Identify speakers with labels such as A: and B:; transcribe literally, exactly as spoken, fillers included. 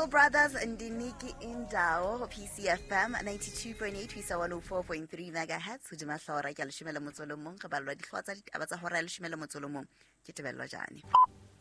A: Soul Brothers Ndiniki Indao P C F M ninety-two point eight Wisa one oh four point three megahertz hodima hlora ke a leshome le motso le mong re balwa dihlwa tsa ditaba tsa hora ya leshome le motso le mong ke Tebello Jane.